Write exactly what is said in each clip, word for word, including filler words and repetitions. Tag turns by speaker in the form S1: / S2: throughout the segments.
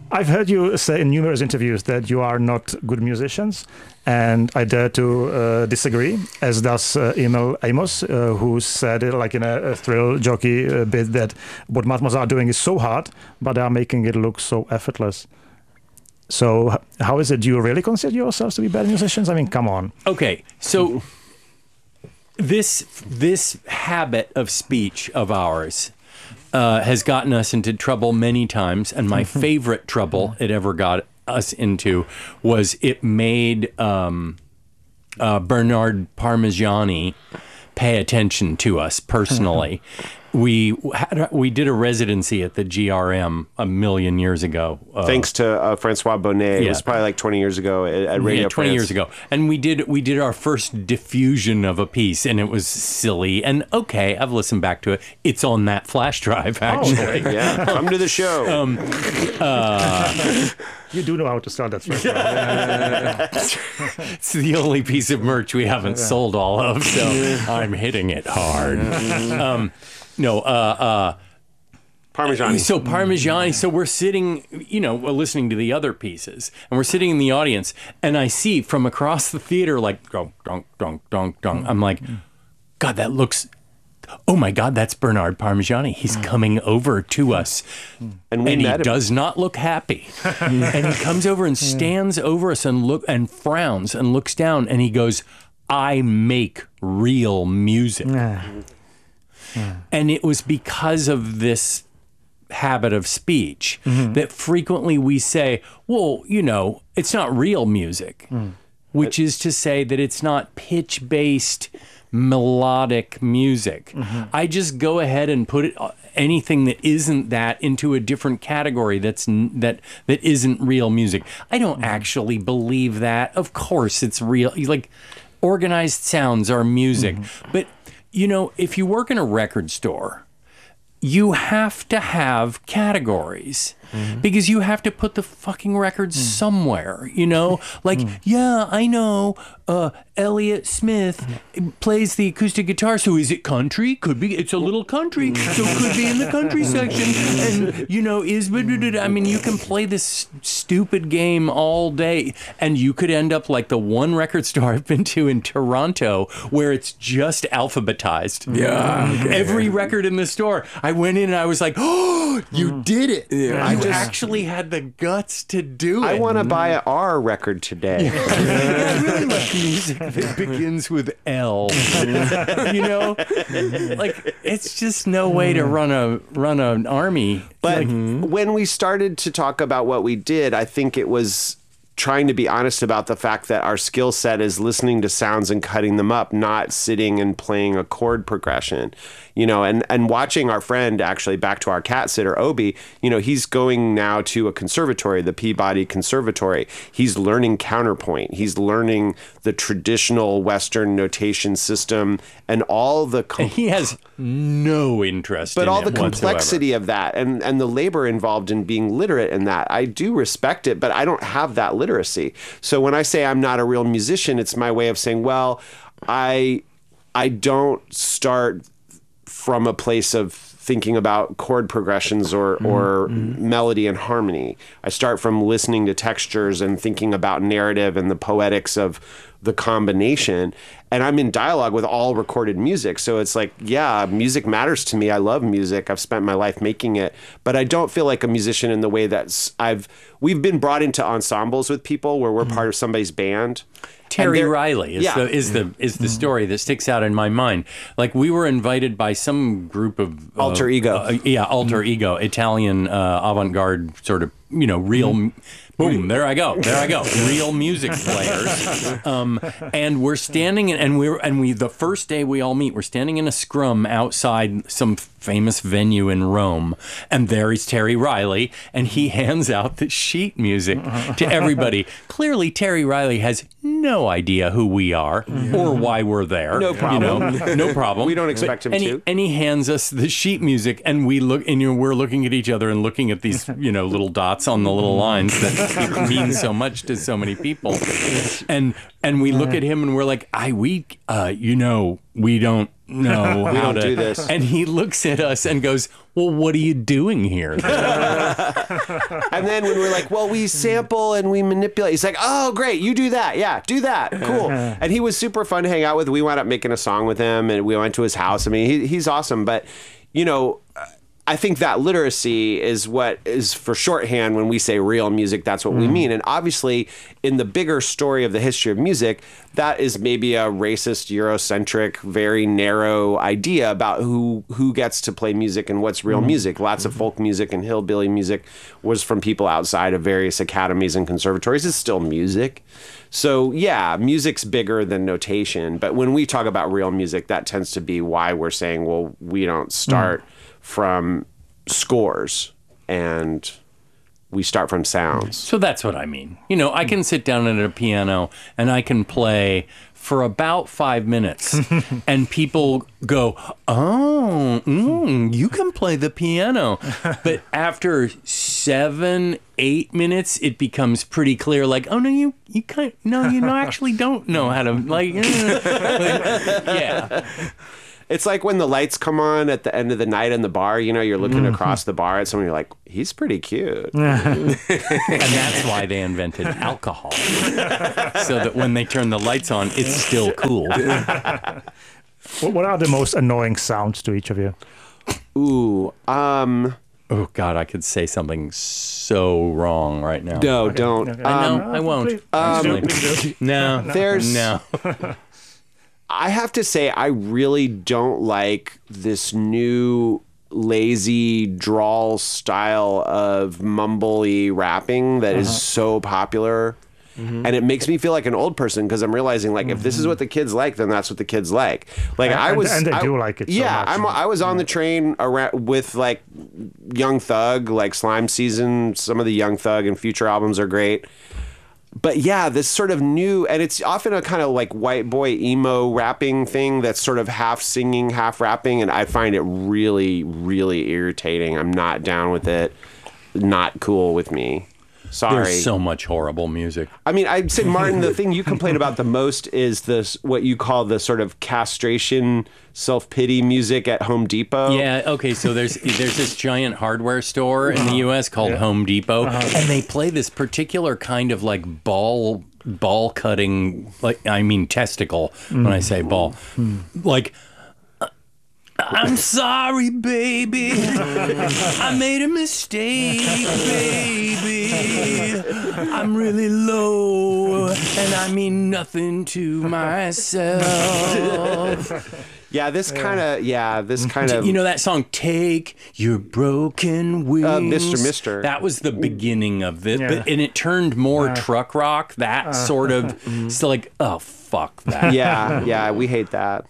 S1: I've heard you say in numerous interviews that you are not good musicians, and I dare to uh, disagree, as does uh, Emil Amos, uh, who said, uh, like in a, a thrill jockey uh, bit, that what Matmos are doing is so hard, but they are making it look so effortless. So h- how is it? Do you really consider yourselves to be bad musicians? I mean, come on.
S2: Okay, so this this habit of speech of ours uh, has gotten us into trouble many times, and my favorite trouble it ever got us into was it made um, uh, Bernard Parmigiani pay attention to us personally. We had, we did a residency at the G R M a million years ago. Uh,
S3: Thanks to uh, Francois Bonnet. It
S2: yeah.
S3: was probably like twenty years ago at, at Radio
S2: yeah, twenty
S3: France.
S2: years ago. And we did we did our first diffusion of a piece, and it was silly. And okay, I've listened back to it. It's on that flash drive, actually.
S3: Oh, yeah, come to the show.
S2: Um, uh,
S1: You do know how to start that.
S2: it's the only piece of merch we haven't sold all of, so I'm hitting it hard. Um, no, uh, uh,
S3: Parmigiani.
S2: So Parmigiani, so we're sitting, you know, we're listening to the other pieces, and we're sitting in the audience, and I see from across the theater, like, dunk, dunk, dunk, dunk, dunk. I'm like, God, that looks, oh my God, that's Bernard Parmigiani. He's coming over to us.
S3: And we
S2: and he
S3: met him.
S2: does not look happy. And he comes over and stands over us and look and frowns and looks down, and he goes, I make real music. And it was because of this habit of speech mm-hmm. that frequently we say, well, you know, it's not real music, mm. which is to say that it's not pitch-based melodic music. Mm-hmm. I just go ahead and put it, anything that isn't that into a different category that's that that isn't real music. I don't mm-hmm. actually believe that. Of course it's real. Like, organized sounds are music. Mm-hmm. But, you know, if you work in a record store, you have to have categories mm-hmm. because you have to put the fucking records mm. somewhere, you know? Like, mm. yeah, I know uh, Elliott Smith mm. plays the acoustic guitar, so is it country? Could be. It's a little country, so it could be in the country section. And, you know, is... I mean, you can play this stupid game all day, and you could end up like the one record store I've been to in Toronto where it's just alphabetized.
S4: Yeah. Okay.
S2: Every record in the store. I went in and I was like, oh, you mm. did it.
S4: Yeah.
S2: You
S3: I just,
S2: actually had the guts to do it.
S3: I want to buy an R record today.
S2: Yeah, I really like music that begins with L. You know? Like, it's just no way to run a run an army.
S3: But
S2: like,
S3: when we started to talk about what we did, I think it was trying to be honest about the fact that our skill set is listening to sounds and cutting them up, not sitting and playing a chord progression, you know, and, and watching our friend, actually back to our cat sitter, Obi, you know, he's going now to a conservatory, the Peabody Conservatory. He's learning counterpoint. He's learning the traditional Western notation system and all the... Com-
S2: and he has no interest
S3: but
S2: in
S3: all
S2: it
S3: the complexity
S2: whatsoever.
S3: of that and, and the labor involved in being literate in that. I do respect it, but I don't have that literacy. So when I say I'm not a real musician, it's my way of saying, well, I I don't start from a place of thinking about chord progressions or, mm-hmm. or mm-hmm. melody and harmony. I start from listening to textures and thinking about narrative and the poetics of the combination. And I'm in dialogue with all recorded music. So it's like, yeah, music matters to me. I love music. I've spent my life making it. But I don't feel like a musician in the way that I've... We've been brought into ensembles with people where we're mm-hmm. part of somebody's band.
S2: Terry Riley is
S3: yeah.
S2: the is the is the story that sticks out in my mind. Like, we were invited by some group of uh,
S3: alter ego,
S2: uh, yeah, alter mm-hmm. ego, Italian uh, avant-garde sort of, you know, real. Mm-hmm. Boom! There I go. There I go. Real music players, um, and we're standing in, and we're and we the first day we all meet, we're standing in a scrum outside some famous venue in Rome, and there is Terry Riley, and he hands out the sheet music to everybody. Clearly, Terry Riley has no idea who we are or why we're there.
S3: No problem.
S2: You know, no problem.
S3: We don't expect
S2: but,
S3: him
S2: and
S3: to.
S2: He, and he hands us the sheet music, and we look, and you know, we're looking at each other and looking at these, you know, little dots on the little lines that mean so much to so many people. And And we look at him and we're like, I, we, uh, you know, we don't know
S3: We
S2: how
S3: don't
S2: to
S3: do this.
S2: And he looks at us and goes, well, what are you doing here?
S3: And then when we're like, well, we sample and we manipulate, he's like, oh, great, you do that. Yeah, do that. Cool. And he was super fun to hang out with. We wound up making a song with him and we went to his house. I mean, he, he's awesome. But, you know, I think that literacy is what is for shorthand when we say real music. That's what mm. we mean. And obviously, in the bigger story of the history of music, that is maybe a racist, Eurocentric, very narrow idea about who who gets to play music and what's real mm. music. Lots mm-hmm. of folk music and hillbilly music was from people outside of various academies and conservatories. It's still music. So, yeah, music's bigger than notation. But when we talk about real music, that tends to be why we're saying, well, we don't start... Mm. from scores and we start from sounds.
S2: So that's what I mean. You know, I can sit down at a piano and I can play for about five minutes and people go, oh, mm, you can play the piano. But after seven, eight minutes, it becomes pretty clear, like, oh, no, you, you can't, no, you actually don't know how to, like, yeah.
S3: It's like when the lights come on at the end of the night in the bar, you know, you're looking mm-hmm. across the bar at someone, you're like, he's pretty cute.
S2: And that's why they invented alcohol. So that when they turn the lights on, it's still cool.
S1: What are the most annoying sounds to each of you?
S3: Ooh, um...
S2: Oh, God, I could say something so wrong right now.
S3: No,
S1: okay.
S3: don't.
S1: Okay.
S2: I know,
S3: um,
S2: I won't.
S1: Please,
S3: um,
S1: please do, please do.
S2: No,
S3: there's...
S2: No.
S3: I have to say, I really don't like this new lazy drawl style of mumbly rapping that uh-huh. is so popular. Mm-hmm. And it makes me feel like an old person because I'm realizing, like, mm-hmm. if this is what the kids like, then that's what the kids like. Like,
S1: and,
S3: I was,
S1: and they
S3: I,
S1: do like it. So
S3: yeah,
S1: much.
S3: I'm, I was on the train around with like Young Thug, like Slime Season. Some of the Young Thug and Future albums are great. But yeah, this sort of new, and it's often a kind of like white boy emo rapping thing that's sort of half singing, half rapping, and I find it really, really irritating. I'm not down with it. Not cool with me. Sorry.
S2: There's so much horrible music.
S3: I mean, I'd say, Martin, the thing you complain about the most is this, what you call the sort of castration, self-pity music at Home Depot.
S2: Yeah, okay, so there's there's this giant hardware store in the U S called yeah. Home Depot, uh-huh. and they play this particular kind of like ball ball cutting, like I mean testicle mm. when I say ball. Mm. Like, I'm sorry, baby. I made a mistake, baby. I'm really low, and I mean nothing to myself.
S3: Yeah, this kind of, yeah, this kind of...
S2: You know that song, Take Your Broken Wings?
S3: Uh, Mister Mister.
S2: That was the beginning of this,
S1: Yeah.
S2: but, and it turned more
S1: uh,
S2: truck rock, that
S1: uh,
S2: sort of,
S3: mm-hmm.
S2: so like, oh, fuck that.
S3: Yeah, yeah, we hate that.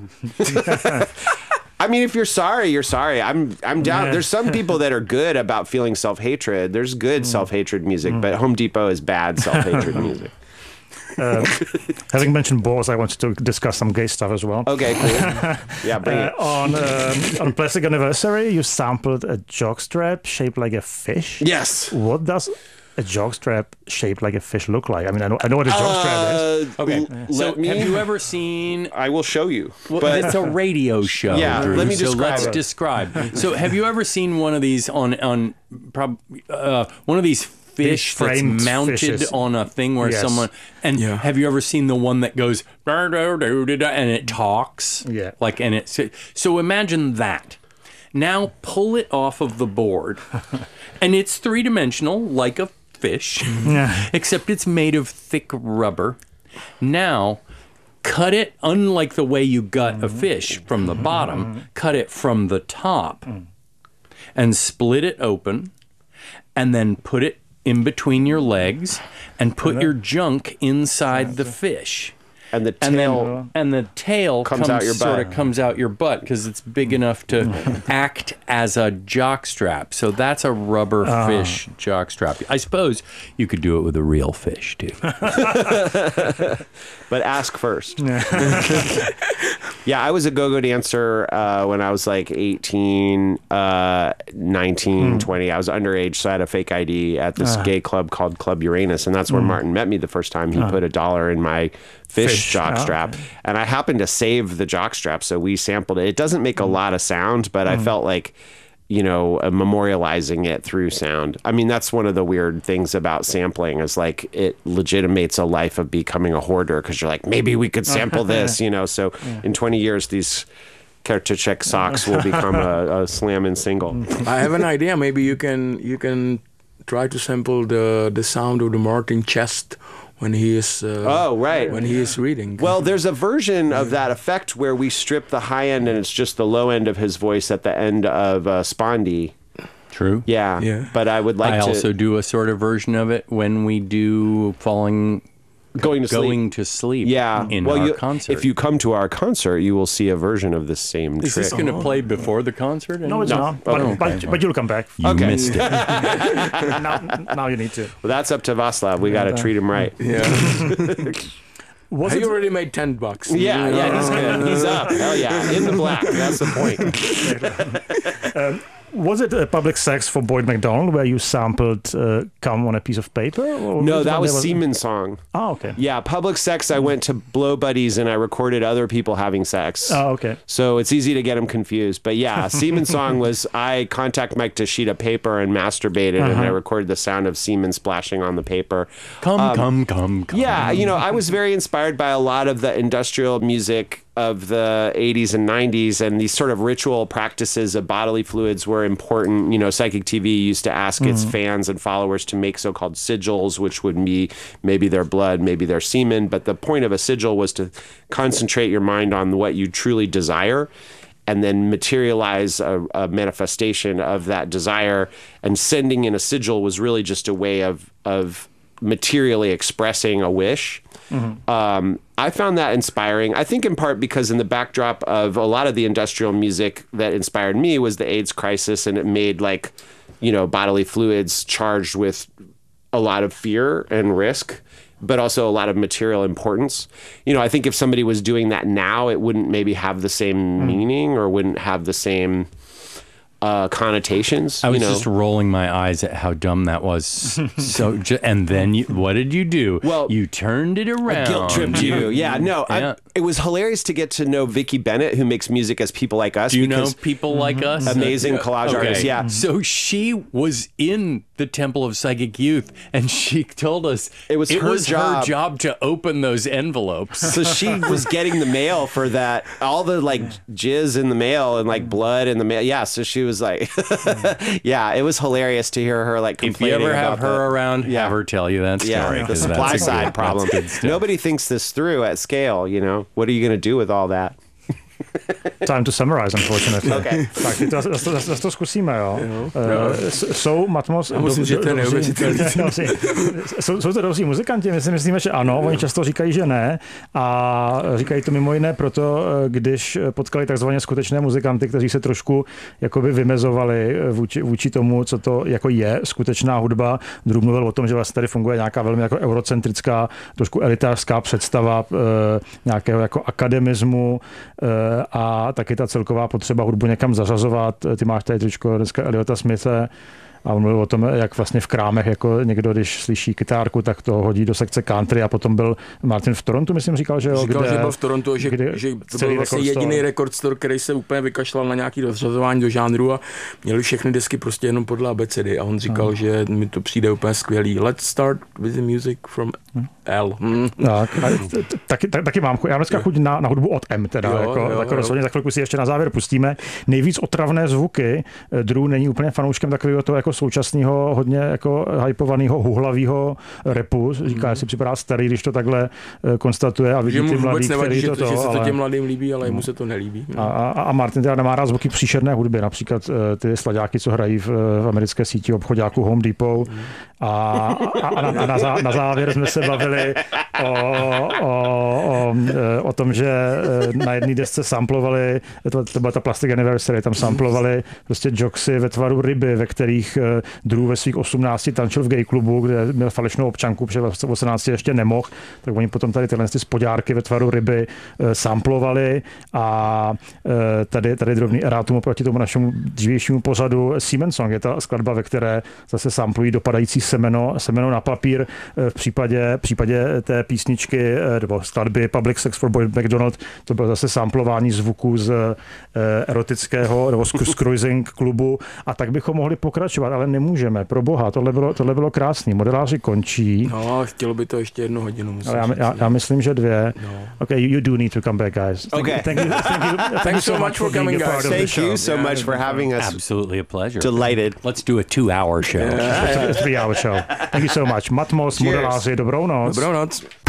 S3: I mean, if you're sorry, you're sorry. I'm I'm down.
S1: Yeah.
S3: There's some people that are good about feeling self-hatred. There's good mm. self-hatred music, mm. but Home Depot is bad self-hatred music.
S1: Uh, having mentioned balls, I wanted to discuss some gay stuff as well.
S3: Okay, cool. Yeah, bring
S1: uh,
S3: it.
S1: On um, on Plastic Anniversary, you sampled a jockstrap shaped like a fish.
S3: Yes.
S1: What does a jockstrap shaped like a fish look like? I mean, I know I know what a jockstrap
S3: uh,
S1: is.
S2: Okay,
S3: l-
S2: so
S3: let me,
S2: have you ever seen...
S3: I will show you.
S2: Well,
S3: but
S2: it's a radio show.
S3: Yeah,
S2: Drew,
S3: let me
S2: so
S3: describe
S2: let's
S3: it.
S2: describe. So have you ever seen one of these on on prob, uh, one of these fish that's
S1: framed
S2: mounted
S1: fishes.
S2: on a thing where
S1: Yes.
S2: someone and
S4: Yeah.
S2: have you ever seen the one that goes and it talks?
S1: Yeah.
S2: Like and it so imagine that. Now pull it off of the board, and it's three dimensional like a fish, except it's made of thick rubber. Now, cut it, unlike the way you gut a fish from the bottom, cut it from the top and split it open, and then put it in between your legs and put your junk inside the fish.
S3: and the
S2: and
S3: tail
S2: then, and the tail
S3: comes
S2: comes,
S3: out your
S2: sort
S3: butt.
S2: of comes out your butt because it's big enough to act as a jock strap. So that's a rubber
S1: Ah.
S2: fish jock strap. I suppose you could do it with a real fish too.
S3: but ask first. Yeah, I was a go-go dancer uh, when I was like eighteen, uh, nineteen, twenty. I was underage, so I had a fake I D at this gay club called Club Uranus, and that's where Martin met me the first time. He put a dollar in my fish,
S1: Fish,
S3: jockstrap,
S1: oh.
S3: and I happened to save the jockstrap, so we sampled it. It doesn't make a lot of sound, but I felt like, you know, uh, memorializing it through sound. I mean, that's one of the weird things about sampling is like it legitimates a life of becoming a hoarder because you're like, maybe we could sample this, you know. So in twenty years, these Kertachek socks will become a, a slamming single.
S4: I have an idea. Maybe you can you can try to sample the the sound of the Martin chest when he is uh,
S3: Oh, right.
S4: when he is reading.
S3: Well, there's a version of that effect where we strip the high end and it's just the low end of his voice at the end of uh, Spondy.
S2: True.
S3: Yeah,
S4: Yeah.
S3: but I would like
S2: I
S3: to
S2: also do a sort of version of it when we do falling
S3: going to sleep.
S2: going to sleep
S3: Yeah,
S2: in
S3: well,
S2: our
S3: you,
S2: concert.
S3: if you come to our concert, you will see a version of this same
S2: Is
S3: trick.
S2: this going to play before the concert?
S1: No, it's
S3: No.
S1: not. But,
S3: Okay.
S1: but, but you'll come back.
S2: You
S3: Okay.
S2: missed it.
S1: now, now you need to.
S3: Well, that's up to Vaslav. We got to treat him right.
S4: yeah,
S1: Was
S4: he
S1: it,
S4: already made ten bucks.
S3: Yeah, yeah, he's good. He's up. Hell yeah, in the black. That's the point.
S1: was it a public sex for Boyd McDonald where you sampled uh, "Come on a Piece of Paper"? Or
S3: No,
S1: which
S3: that
S1: one
S3: was
S1: there
S3: Seaman's song.
S1: Oh, okay.
S3: Yeah, public sex. I went to Blow Buddies and I recorded other people having sex.
S1: Oh, okay.
S3: So it's easy to get them confused. But yeah, Seaman's song was I contact Mike to sheet of paper and masturbated, and I recorded the sound of semen splashing on the paper.
S2: Come, come, come, come.
S3: Yeah, you know, I was very inspired by a lot of the industrial music of the eighties and nineties, and these sort of ritual practices of bodily fluids were important. You know, Psychic T V used to ask its fans and followers to make so-called sigils, which would be maybe their blood, maybe their semen. But the point of a sigil was to concentrate your mind on what you truly desire and then materialize a, a manifestation of that desire. And sending in a sigil was really just a way of of materially expressing a wish. Mm-hmm. Um, I found that inspiring. I think in part because in the backdrop of a lot of the industrial music that inspired me was the AIDS crisis, and it made like, you know, bodily fluids charged with a lot of fear and risk, but also a lot of material importance. You know, I think if somebody was doing that now, it wouldn't maybe have the same mm. meaning or wouldn't have the same uh, connotations.
S2: I was
S3: you know?
S2: just rolling my eyes at how dumb that was. So, ju- and then you, what did you do?
S3: Well,
S2: you turned it around.
S3: Guilt tripped you. Yeah, no.
S2: Yeah.
S3: I, it was hilarious to get to know Vicky Bennett, who makes music as people like us.
S2: Do you know
S3: because
S2: people like us?
S3: amazing collage
S2: Okay.
S3: artists. Yeah.
S2: So she was in the Temple of Psychic Youth, and she told us
S3: It was
S2: it
S3: her
S2: was
S3: job.
S2: her job to open those envelopes.
S3: So she was getting the mail for that, all the like jizz in the mail and like blood in the mail. Yeah. So she was like, yeah, it was hilarious to hear her like
S2: If you
S3: complaining
S2: ever have
S3: about
S2: her
S3: the,
S2: around,
S3: Yeah.
S2: have her tell you that story.
S3: Yeah, the
S2: 'cause that's
S3: supply
S2: a
S3: side
S2: good-
S3: problem.
S2: that's good stuff.
S3: Nobody thinks this through at scale, you know? What are you going to do with all that?
S1: Time to summarize, unfortunately.
S3: Okay.
S1: Tak, teď to, to, to, to zkusíme, jo.
S4: Jo.
S1: Uh, jsou Matmos...
S4: musím, že to je neuvěřitelný.
S1: jsou, jsou to dobří muzikanti? My si myslíme, že ano. Oni často říkají, že ne. A říkají to mimo jiné proto, když potkali takzvaně skutečné muzikanty, kteří se trošku jakoby vymezovali vůči, vůči tomu, co to jako je skutečná hudba. Druhý mluvil o tom, že vlastně tady funguje nějaká velmi jako eurocentrická, trošku elitářská představa nějakého jako akademismu a taky ta celková potřeba hudbu někam zařazovat. Ty máš tady tričko dneska Eliota Smithe a on mluvil o tom, jak vlastně v krámech jako někdo, když slyší kytárku, tak to hodí do sekce country a potom byl Martin v Torontu, myslím, říkal, že jo?
S4: Říkal,
S1: kde,
S4: že byl v Torontu, že,
S1: kde
S4: že to
S1: celý
S4: byl vlastně
S1: record store.
S4: jediný record store, který se úplně vykašlal na nějaký rozřazování do žánru a měli všechny desky prostě jenom podle abecedy a on říkal, hmm. že mi to přijde úplně skvělý. Let's start with the music from L. Hmm.
S1: Tak, taky, tak, taky mám, já dneska chuť na, na hudbu od M, teda,
S4: Jo,
S1: jako,
S4: jo,
S1: jako
S4: jo.
S1: rozhodně, za chvilku si ještě na závěr pustíme. Nejvíc otravné zvuky. Drew není úplně fanouškem takového toho jako současného, hodně jako hypovaného, huhlavého rapu. Říká, mm. že si připadá starý, když to takhle konstatuje a vidí
S4: Že mu
S1: ty
S4: vůbec
S1: mladý,
S4: nevadí,
S1: který
S4: že,
S1: to,
S4: to, že se to
S1: ale...
S4: těm mladým líbí, ale jemu se to nelíbí.
S1: A, a, a Martin teda nemá rád zvuky příšerné hudby, například ty sladáky, co hrají v, v americké síti obchodáku Home Depot. Mm. A, a, a, na, a na, zá, na závěr jsme se bavili o, o, o, o tom, že na jedné desce samplovali, to, to byla ta Plastic Anniversary, tam samplovali prostě joxy ve tvaru ryby, ve kterých Drew ve svých osmnácti tančil v gay klubu, kde měl falešnou občanku, protože v osmnácti ještě nemohl, tak oni potom tady tyhle spodárky ve tvaru ryby samplovali a tady, tady drobný erátum oproti tomu našemu dřívějšímu pořadu Siemens Song je ta skladba, ve které zase samplují dopadající semeno, semeno na papír. V případě, v případě té písničky nebo skladby Public Sex for Boyd McDonald to bylo zase samplování zvuků z erotického nebo z cruising klubu a tak bychom mohli pokračovat, ale nemůžeme. Pro boha, tohle bylo, tohle bylo krásný. Modeláři končí.
S4: No, chtělo by to ještě jednu hodinu.
S1: Ale já, já, já myslím, že dvě. No. Okay, you, you do need to come back, guys.
S3: Okay.
S1: Thank you, thank you, thank
S4: Thanks so much for coming, guys.
S3: Thank you so
S4: Yeah,
S3: much for having us.
S2: Absolutely a pleasure.
S3: Delighted.
S2: Let's do a two-hour show.
S1: It's a three-hour show. Thank you so much. Matmos, modeláři, dobrou noc.
S4: Dobrou noc.